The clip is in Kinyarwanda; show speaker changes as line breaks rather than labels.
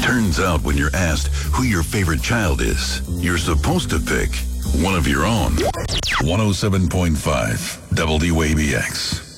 Turns out when you're asked who your favorite child is, you're supposed to pick one of your own. 107.5 WABX.